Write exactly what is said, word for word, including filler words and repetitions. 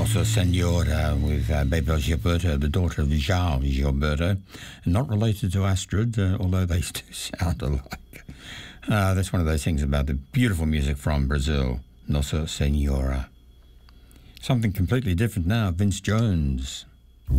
Nossa Senhora with uh, Bebel Gilberto, the daughter of João Gilberto, not related to Astrid, uh, although they do sound alike. Uh, that's one of those things about the beautiful music from Brazil, Nossa Senhora. Something completely different now, Vince Jones.